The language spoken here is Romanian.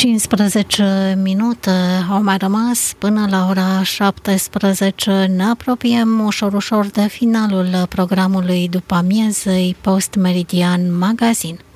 15 minute au mai rămas până la ora 17. Ne apropiem ușor de finalul programului după amiezei Post Meridian Magazin.